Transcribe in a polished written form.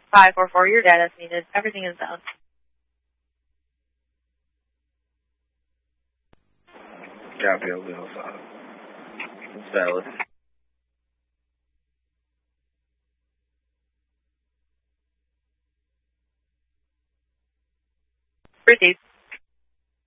544, your data's needed. Everything is down. Copy, I'll be on 5. It's valid. Received.